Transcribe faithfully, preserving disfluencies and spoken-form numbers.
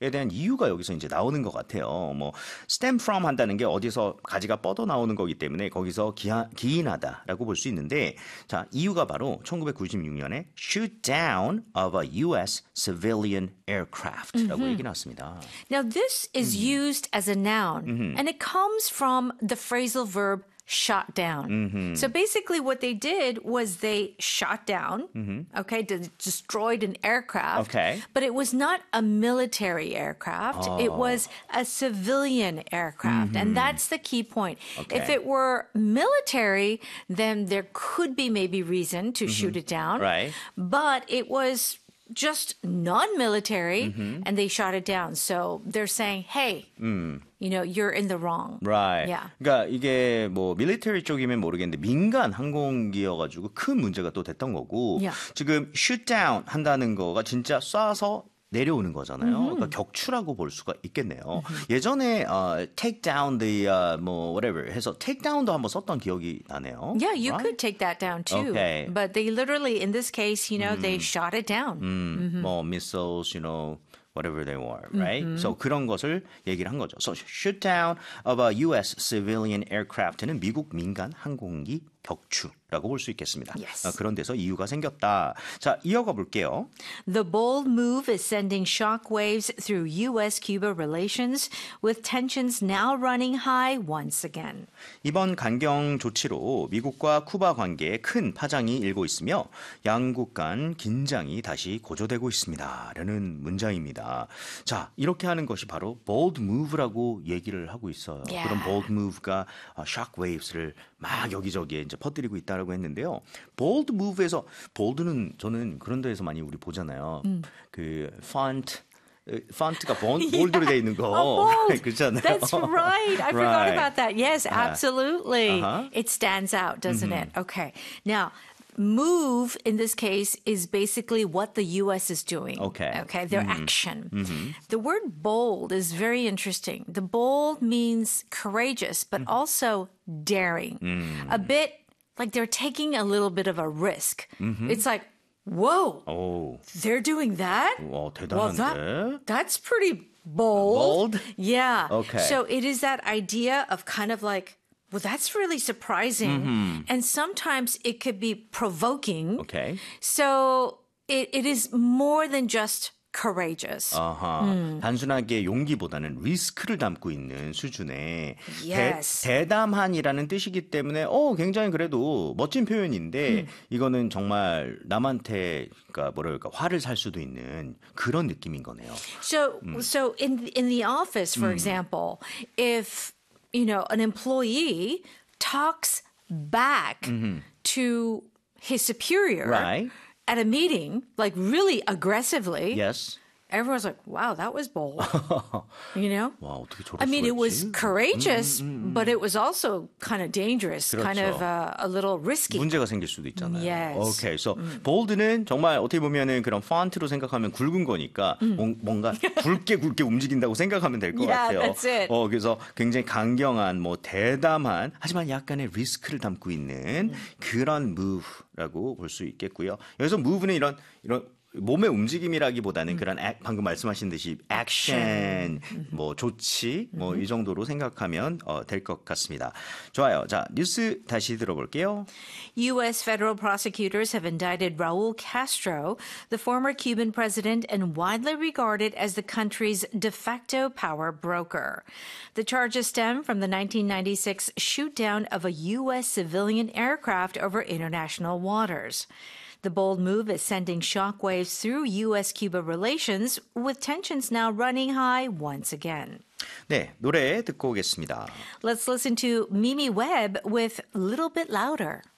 대한 이유가 여기서 이제 나오는 것 같아요. 뭐 stem from 한다는 게 어디서 가지가 뻗어 나오는 거기 때문에 거기서 기하, 기인하다라고 볼 수 있는데 자 이유가 바로 천구백구십육 년에 shoot down of a U S civilian aircraft라고 얘기 나왔습니다. Now this is mm-hmm. used as a noun mm-hmm. and it comes from the phrasal verb shot down. Mm-hmm. So basically what they did was they shot down, mm-hmm. okay, de- destroyed an aircraft, okay. but it was not a military aircraft. Oh. It was a civilian aircraft. Mm-hmm. And that's the key point. Okay. If it were military, then there could be maybe reason to mm-hmm. shoot it down. Right. But it was just non-military mm-hmm. and they shot it down. So they're saying, hey, mm. you know, you're in the wrong. Right. Yeah. 그러니까 이게 뭐 밀리터리 쪽이면 모르겠는데 민간 항공기여가지고 큰 문제가 또 됐던 거고 Yeah. 지금 shoot down 한다는 거가 진짜 쏴서 내려오는 거잖아요. Mm-hmm. 그러니까 격추라고 볼 수가 있겠네요. Mm-hmm. 예전에 uh, take down the uh, 뭐 whatever 해서 take down도 한번 썼던 기억이 나네요. Yeah, you right? could take that down too. Okay. But they literally, in this case, you know, mm. they shot it down. 음, Mm-hmm. 뭐 missiles, you know, whatever they were, right? Mm-hmm. So 그런 것을 얘기를 한 거죠. So shoot down of a U S civilian aircraft는 미국 민간 항공기 격추라고 볼 수 있겠습니다. Yes. 어, 그런 데서 이유가 생겼다. 자, 이어가 볼게요. The bold move is sending shockwaves through U S-Cuba relations, with tensions now running high once again. 이번 강경 조치로 미국과 쿠바 관계에 큰 파장이 일고 있으며 양국 간 긴장이 다시 고조되고 있습니다. 라는 문장입니다. 자, 이렇게 하는 것이 바로 bold move라고 얘기를 하고 있어요. Yeah. 그런 bold move가 shockwaves를 막 여기저기에 이제 퍼뜨리고 있다라고 했는데요. bold move에서 bold는 저는 그런 데에서 많이 우리 보잖아요. 음. 그 font 폰트가 볼드로 돼 있는 거 oh, bold. 그렇잖아요. That's right. I forgot right. about that. Yes, absolutely. Uh-huh. It stands out, doesn't mm-hmm. it? Okay. Now, move in this case is basically what the U S is doing. Okay. Okay, their mm-hmm. action. Mm-hmm. The word bold is very interesting. The bold means courageous, but mm-hmm. also daring. Mm. A bit like they're taking a little bit of a risk. Mm-hmm. It's like, whoa, oh. they're doing that? 와, 대단한데. Well, that, that's pretty bold. Bold? Yeah. Okay. So it is that idea of kind of like, well, that's really surprising. Mm-hmm. And sometimes it could be provoking. Okay. So it, it is more than just courageous. 아하, 음. 단순하게 용기보다는 리스크를 담고 있는 수준의 Yes. 대, 대담한이라는 뜻이기 때문에 어 굉장히 그래도 멋진 표현인데 음. 이거는 정말 남한테 그러니까 뭐랄까 화를 살 수도 있는 그런 느낌인 거네요. So 음. so in in the office, for 음. example, if you know an employee talks back mm-hmm. to his superior. Right. At a meeting, like really aggressively, yes. everyone's like, wow, that was bold. You know? 와, 어떻게 저럴 I mean, 수가 it was 있지? courageous, 음, 음, 음. but it was also kind of dangerous, 그렇죠. kind of uh, a little risky. 문제가 생길 수도 있잖아요. Yes. 오케이, so 음. bold는 정말 어떻게 보면은 그런 폰트로 생각하면 굵은 거니까 음. 뭔가 굵게 굵게 움직인다고 생각하면 될 것 Yeah, 같아요. that's it. 어, 그래서 굉장히 강경한, 뭐 대담한, 하지만 약간의 리스크를 담고 있는 음. 그런 move라고 볼 수 있겠고요. 여기서 move는 이런 이런 몸의 움직임이라기보다는 음. 그런 액, 방금 말씀하신 듯이 액션, 뭐 조치, 뭐 이 정도로 생각하면 어, 될 것 같습니다. 좋아요. 자, 뉴스 다시 들어볼게요. U S federal prosecutors have indicted Raul Castro, the former Cuban president and widely regarded as the country's de facto power broker. The charges stem from the nineteen ninety-six shoot-down of a U S civilian aircraft over international waters. The bold move is sending shockwaves through U S-Cuba relations, with tensions now running high once again. 네, 노래 듣고 오겠습니다. Let's listen to Mimi Webb with Little Bit Louder.